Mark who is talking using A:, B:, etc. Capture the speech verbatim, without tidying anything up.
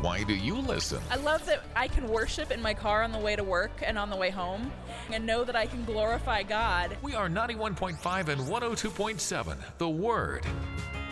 A: Why do you listen?
B: I love that I can worship in my car on the way to work and on the way home and know that I can glorify God.
A: We are ninety-one point five and one oh two point seven, The Word.